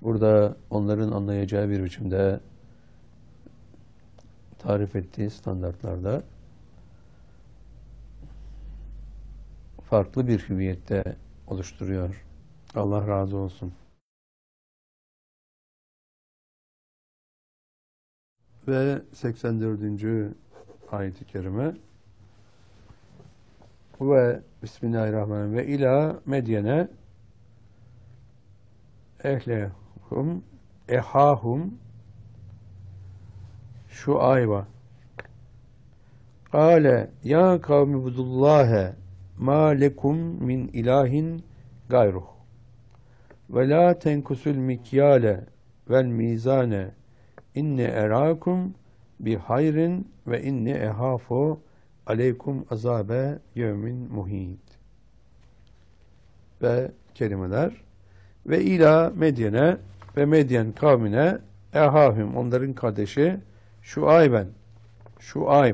Burada onların anlayacağı bir biçimde tarif ettiği standartlarda farklı bir hüviyette oluşturuyor. Allah razı olsun. Ve 84. ayet-i kerime ve Bismillahirrahmanirrahim ve ila Medyene ehlehum ehahum Şuayba kâle ya kavmi budullâhe ma lekum min ilahin gayruh ve la tenkusul mikyale vel mizane inni erâkum bi hayrin ve inni ehâfu aleykum azabe yevmin muhit. Ve kelimeler ve ila Medyene ve Medyen kavmine ehâhüm onların kardeşi Şuayben Şuayb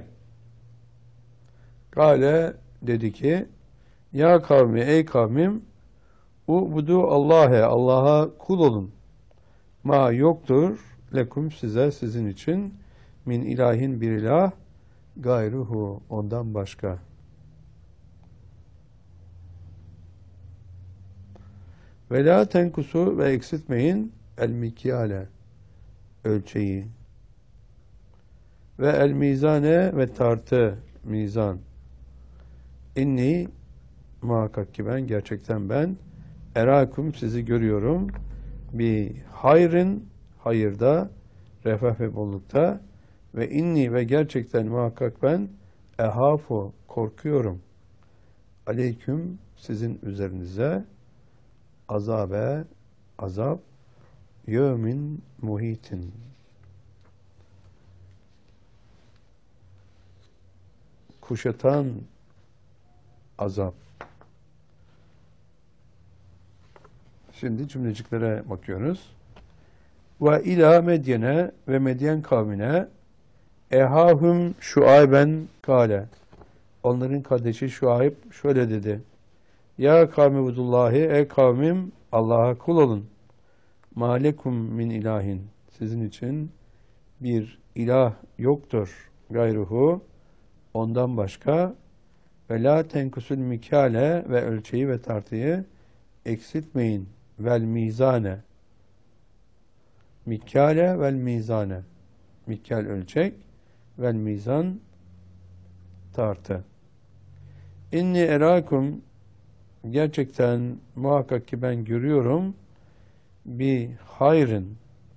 Kale dedi ki ya kavmi ey kavmim ubudu Allah'e Allah'a kul olun ma yoktur lekum size sizin için min ilahin bir ilah gayruhu ondan başka. Ve la tenkusu ve eksiltmeyin el mikyale ölçeği ve el mizane ve tartı mizan. İnni muhakkak ki ben gerçekten ben erakum sizi görüyorum bir hayrın hayırda refah ve bollukta ve inni ve gerçekten muhakkak ben ehafu korkuyorum aleyküm sizin üzerinize azabe azap yevmin muhitin kuşatan azap. Şimdi cümleciklere bakıyoruz. Ve ila Medyene ve Medyen kavmine ehahum Şuayben kâle onların kardeşi Şuayb şöyle dedi. Ya kavmi budullahi ey kavmim Allah'a kul olun. Malekum min ilahin sizin için bir ilah yoktur gayruhu ondan başka ve la tenkusul mikale ve ölçeği ve tartıyı eksiltmeyin vel mizane mikyale vel mizane mikyal ölçek vel mizan tartı. İnni erakum gerçekten muhakkak ki ben görüyorum bir hayrın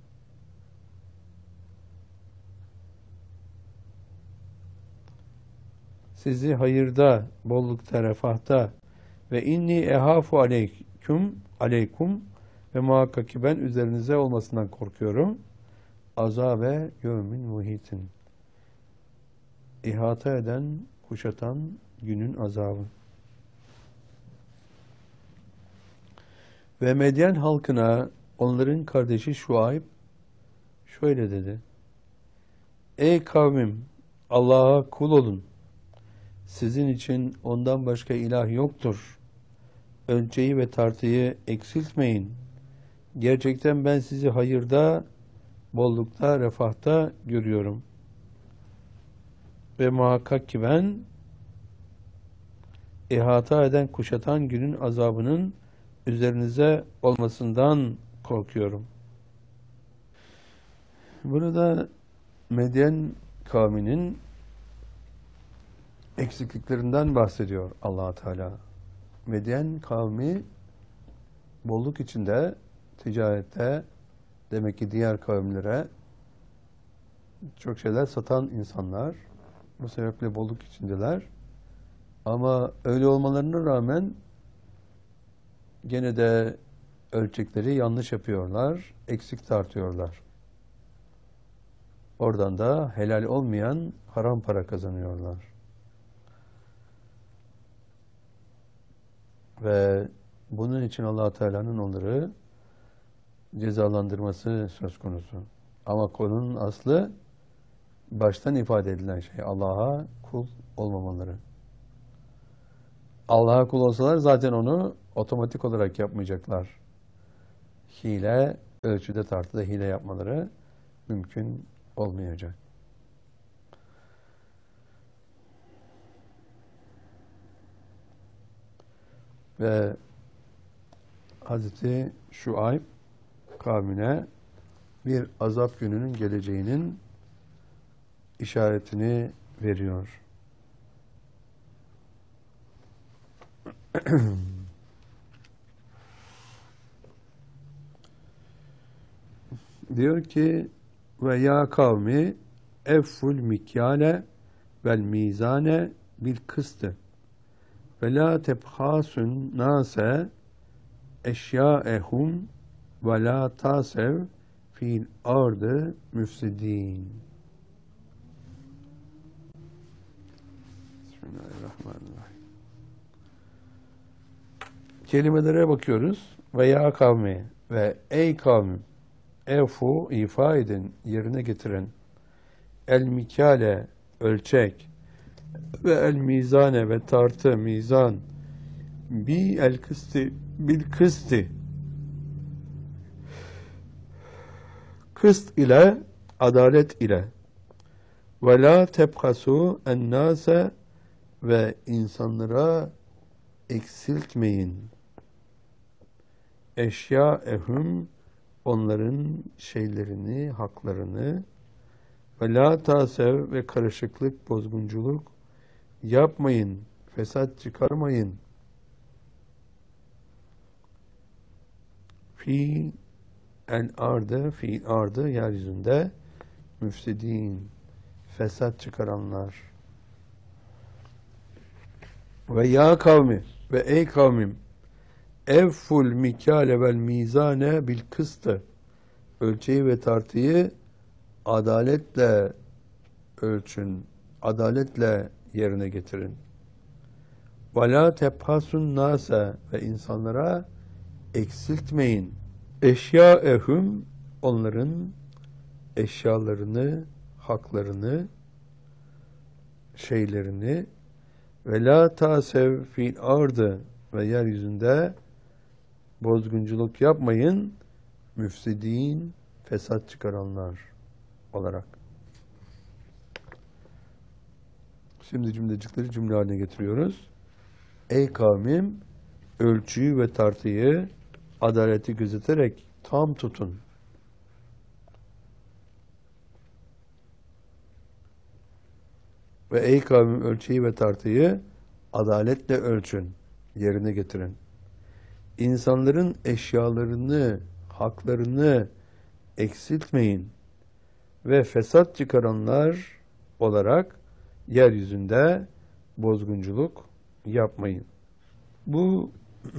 sizi hayırda, bollukta, refahta ve inni ehafu aleykum ve muhakkak ki ben üzerinize olmasından korkuyorum. Azabe yevmin muhitin. İhata eden, kuşatan günün azabı. Ve Medyen halkına onların kardeşi Şuayb şöyle dedi. Ey kavmim Allah'a kul olun. Sizin için ondan başka ilah yoktur. Ölçeği ve tartıyı eksiltmeyin. Gerçekten ben sizi hayırda, bollukta, refahta görüyorum. Ve muhakkak ki ben ihata eden, kuşatan günün azabının üzerinize olmasından korkuyorum. Burada Medyen kavminin eksikliklerinden bahsediyor Allah Teala. Medyen kavmi bolluk içinde, ticarette demek ki diğer kavimlere çok şeyler satan insanlar. Bu sebeple bolluk içindeler. Ama öyle olmalarına rağmen gene de ölçekleri yanlış yapıyorlar, eksik tartıyorlar. Oradan da helal olmayan haram para kazanıyorlar. Ve bunun için Allah Teala'nın onları cezalandırması söz konusu. Ama konunun aslı baştan ifade edilen şey Allah'a kul olmamaları. Allah'a kul olsalar zaten onu otomatik olarak yapmayacaklar. Hile, ölçüde tartıda hile yapmaları mümkün olmayacak. Ve Hazreti Şuayb kavmine bir azap gününün geleceğinin işaretini veriyor. Diyor ki ve ya kavmi efful mikyale vel mizane bil kıstı ve la tebhasun nase eşyaehum ve la tasev fil ardı müfsidin. Bismillahirrahmanirrahim. Kelimelere bakıyoruz. Ve ya kavmi ve ey kavmim efu ifa edin, yerine getirin. El mikale ölçek ve el mizane ve tartı mizan bi el kısti bil kısti kıst ile adalet ile ve la tebhasu en nase ve insanlara eksiltmeyin. Eşya ehum onların şeylerini, haklarını ve la tasev ve karışıklık, bozgunculuk yapmayın, fesat çıkarmayın. Fi el ardı, fi ardı yeryüzünde müfsidin, fesat çıkaranlar. Ve ya kavmi ve ey kavmim evful mikale vel mizane bil kıstı ölçeği ve tartıyı adaletle ölçün, adaletle yerine getirin. Ve la tebhasun nase ve insanlara eksiltmeyin. Eşya ehum onların eşyalarını, haklarını, şeylerini ve la tasev fil ardı ve yeryüzünde bozgunculuk yapmayın, müfsidin, fesat çıkaranlar olarak. Şimdi cümlecikleri cümle haline getiriyoruz. Ey kavmim, ölçüyü ve tartıyı, adaleti gözeterek tam tutun. Ve ey kavmim, ölçüyü ve tartıyı adaletle ölçün, yerine getirin. İnsanların eşyalarını, haklarını eksiltmeyin ve fesat çıkaranlar olarak yeryüzünde bozgunculuk yapmayın. Bu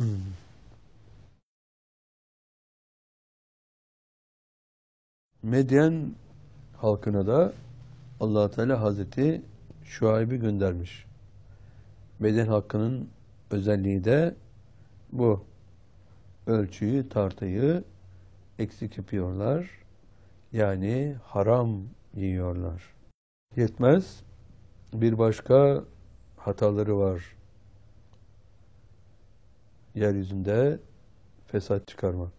Medyen halkına da Allah Teala Hazreti Şuayb'i göndermiş. Medyen halkının özelliği de bu. Ölçüyü, tartıyı eksik yapıyorlar. Yani haram yiyorlar. Yetmez. Bir başka hataları var. Yeryüzünde fesat çıkarmak.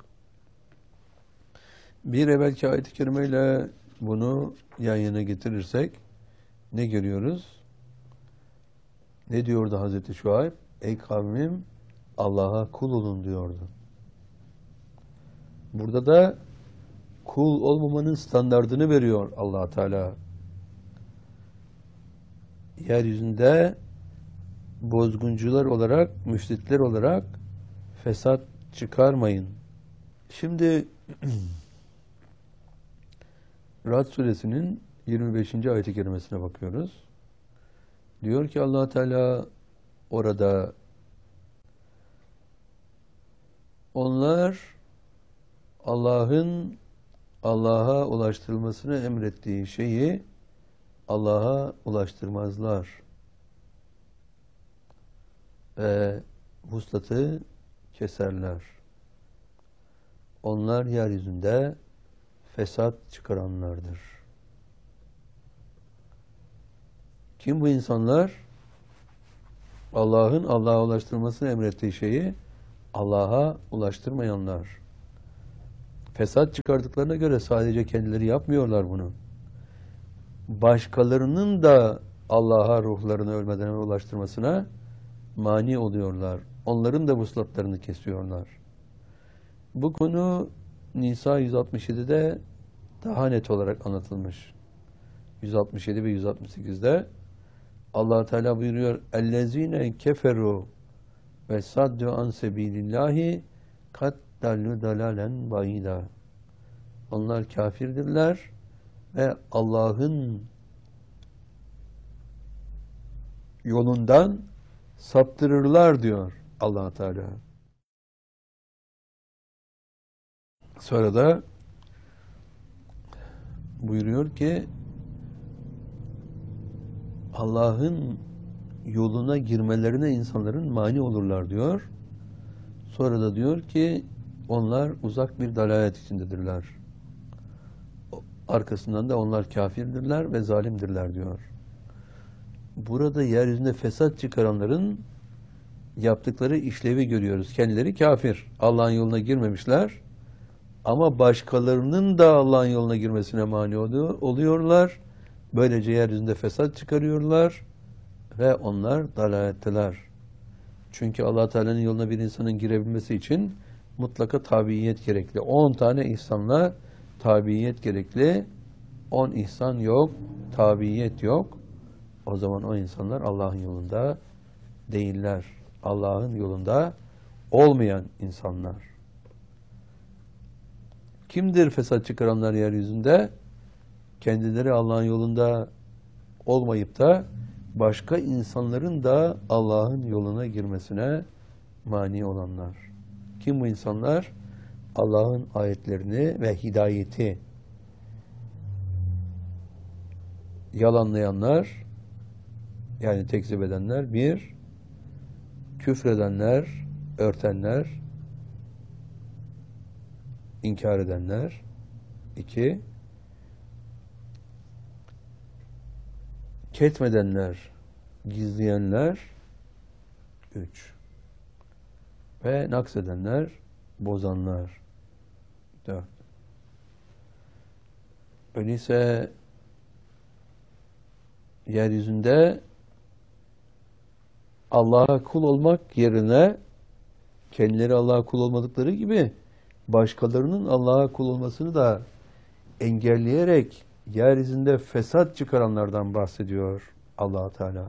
Bir evvelki ayet-i kerimeyle bunu yan yana getirirsek ne görüyoruz? Ne diyordu Hazreti Şuayb? Ey kavmim Allah'a kul olun diyordu. Burada da kul olmamanın standardını veriyor Allah Teala. Yeryüzünde bozguncular olarak, müfsitler olarak fesat çıkarmayın. Şimdi Ra'd suresinin 25. ayet-i kerimesine bakıyoruz. Diyor ki Allah Teala orada onlar Allah'ın Allah'a ulaştırılmasını emrettiği şeyi Allah'a ulaştırmazlar. Ve vuslatı keserler. Onlar yeryüzünde fesat çıkaranlardır. Kim bu insanlar? Allah'ın Allah'a ulaştırmasını emrettiği şeyi Allah'a ulaştırmayanlar. Fesat çıkardıklarına göre sadece kendileri yapmıyorlar bunu. Başkalarının da Allah'a ruhlarını ölmeden evvel ulaştırmasına mani oluyorlar. Onların da vuslatlarını kesiyorlar. Bu konu Nisa 167'de daha net olarak anlatılmış. 167 ve 168'de Allah Teala buyuruyor: "Ellezine keferu ve saddu an sebilillahi kad dallu dalalen baida." Onlar kafirdirler ve Allah'ın yolundan saptırırlar diyor Allah Teala. Sonra da buyuruyor ki Allah'ın yoluna girmelerine insanların mani olurlar diyor. Sonra da diyor ki onlar uzak bir dalalet içindedirler. Arkasından da onlar kafirdirler ve zalimdirler diyor. Burada yeryüzünde fesat çıkaranların yaptıkları işlevi görüyoruz. Kendileri kafir. Allah'ın yoluna girmemişler. Ama başkalarının da Allah'ın yoluna girmesine mani oluyorlar. Böylece yeryüzünde fesat çıkarıyorlar ve onlar dalaletteler. Çünkü Allah Teala'nın yoluna bir insanın girebilmesi için mutlaka tabiiyet gerekli. 10 tane ihsanla tabiiyet gerekli. 10 ihsan yok, tabiiyet yok. O zaman o insanlar Allah'ın yolunda değiller. Allah'ın yolunda olmayan insanlar. Kimdir fesat çıkaranlar yeryüzünde? Kendileri Allah'ın yolunda olmayıp da başka insanların da Allah'ın yoluna girmesine mani olanlar. Kim bu insanlar? Allah'ın ayetlerini ve hidayeti yalanlayanlar, yani tekzip edenler, bir, küfredenler, örtenler, inkar edenler, iki, ketmedenler, gizleyenler, üç, ve naksedenler, bozanlar, dört. Öyleyse yeryüzünde Allah'a kul olmak yerine kendileri Allah'a kul olmadıkları gibi başkalarının Allah'a kul olmasını da engelleyerek yeryüzünde fesat çıkaranlardan bahsediyor Allah Teala.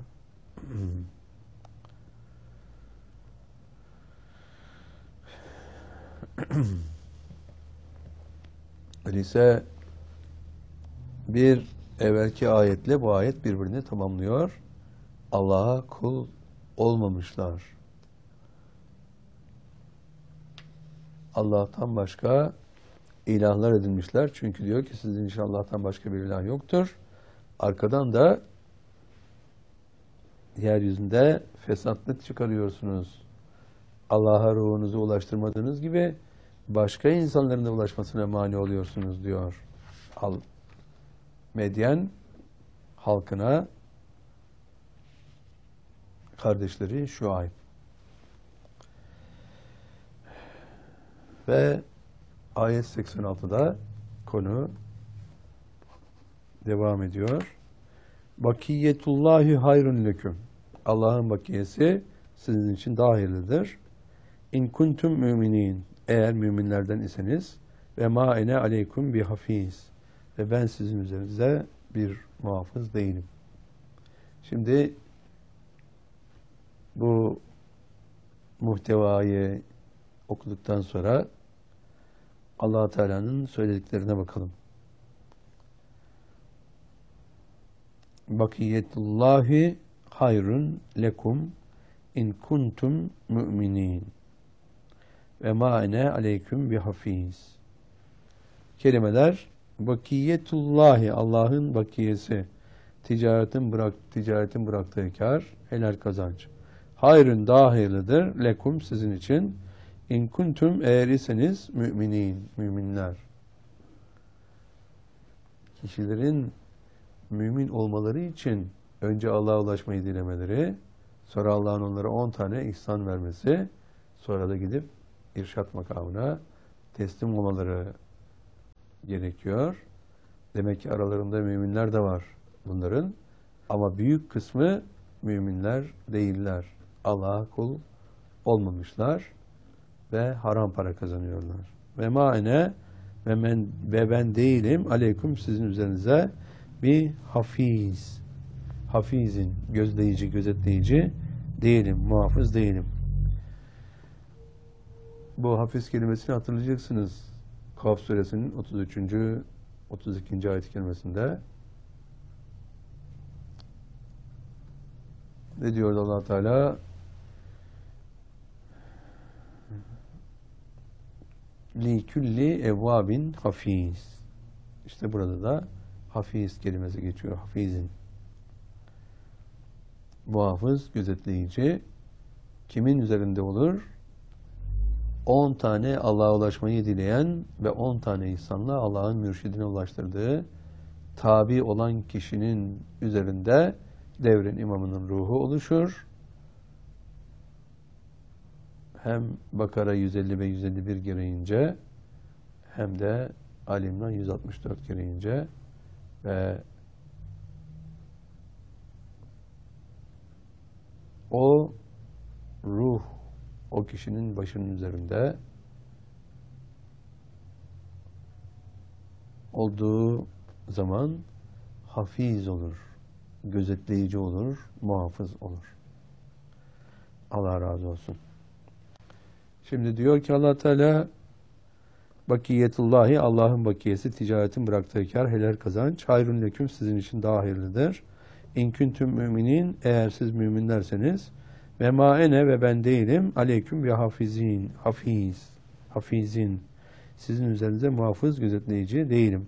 Öyleyse bir evvelki ayetle bu ayet birbirini tamamlıyor. Allah'a kul olmamışlar. Allah'tan başka ilahlar edinmişler. Çünkü diyor ki sizin için Allah'tan başka bir ilah yoktur. Arkadan da yeryüzünde fesatlık çıkarıyorsunuz. Allah'a ruhunuzu ulaştırmadığınız gibi başka insanların da ulaşmasına mani oluyorsunuz diyor. Medyen halkına kardeşleri Şuayb. Ve ayet 86'da konu devam ediyor. Bakiyetullahi hayrun leküm. Allah'ın bakiyesi sizin için daha hayırlıdır. İn kuntum müminin. Eğer müminlerden iseniz ve ma ene aleykum bi hafiz. Ve ben sizin üzerinize bir muhafız değilim. Şimdi bu muhtevayı okuduktan sonra Allah Teala'nın söylediklerine bakalım. Bakiyetullahi hayrun lekum in kuntum müminin ve ma ene aleyküm bi hafiz. Kelimeler bakiyetullahi, Allah'ın bakiyesi, ticaretin bıraktığı kar, helal kazanç. Hayrun daha hayırlıdır lekum sizin için. İn kuntum eğer iseniz müminin, müminler. Kişilerin mümin olmaları için önce Allah'a ulaşmayı dilemeleri, sonra Allah'ın onlara 10 tane ihsan vermesi, sonra da gidip irşat makamına teslim olmaları gerekiyor. Demek ki aralarında müminler de var bunların. Ama büyük kısmı müminler değiller. Allah'a kul olmamışlar ve haram para kazanıyorlar. Ve maene ve ben değilim aleyküm sizin üzerinize bir hafiz. Hafizin, gözleyici, gözetleyici değilim, muhafız değilim. Bu hafiz kelimesini hatırlayacaksınız. Kaf suresinin 33. 32. ayet-i kerimesinde. Ne diyor Allah Teala? Li külli evvabin hafiz. İşte burada da hafiz kelimesi geçiyor. Hafizin. Muhafız, gözetleyici. Kimin üzerinde olur? 10 tane Allah'a ulaşmayı dileyen ve 10 tane insanla Allah'ın mürşidine ulaştırdığı tabi olan kişinin üzerinde devrin imamının ruhu oluşur. Hem Bakara 150 ve 151 gereğince hem de Ali İmran 164 gereğince ve o ruh o kişinin başının üzerinde olduğu zaman hafiz olur, gözetleyici olur, muhafız olur. Allah razı olsun. Şimdi diyor ki Allah Teala bakiyetullahi Allah'ın bakiyesi ticaretin bıraktığı kar helal kazanç hayrun leküm sizin için daha hayırlıdır. İn kuntum müminin eğer siz müminlerseniz ve ma ene ve ben değilim aleyküm ve hafizin sizin üzerinize muhafız gözetleyici değilim.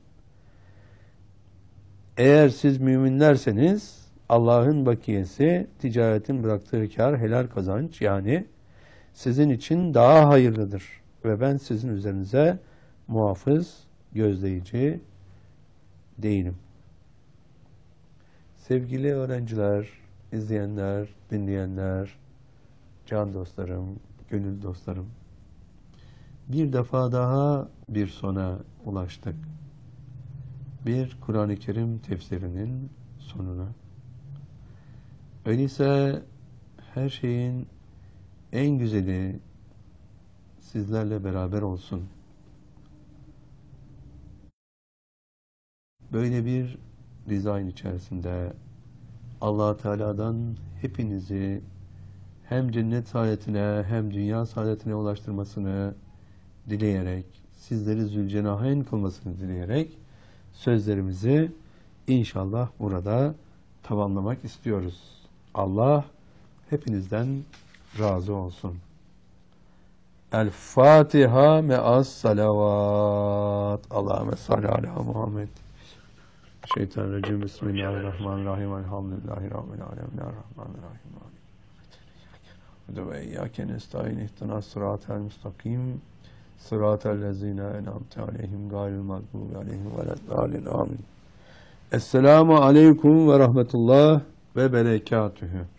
Eğer siz müminlerseniz Allah'ın bakiyesi ticaretin bıraktığı kar helal kazanç yani sizin için daha hayırlıdır ve ben sizin üzerinize muhafız gözleyici değilim. Sevgili öğrenciler, izleyenler, dinleyenler, can dostlarım, gönül dostlarım, bir defa daha bir sona ulaştık. Bir Kur'an-ı Kerim tefsirinin sonuna. Öyleyse her şeyin en güzeli sizlerle beraber olsun. Böyle bir dizayn içerisinde Allah Teala'dan hepinizi hem cennet saadetine hem dünya saadetine ulaştırmasını dileyerek, sizleri zülcenahen kılmasını dileyerek sözlerimizi inşallah burada tamamlamak istiyoruz. Allah hepinizden razı olsun. El Fatiha me'as salavat. Allahümme salli ala Muhammed. Şeytanirracim. Bismillahirrahmanirrahim. Elhamdülillahi Rabbil alemin. Errahmanirrahim. Ve iyyâke nestaîn ihtinas sıratel müstakim. Sıratel lezîne en'amte aleyhim gâyril mağdûbi aleyhim veleddâlin. Amin. Esselamu aleyküm ve rahmetullah ve berekatühü.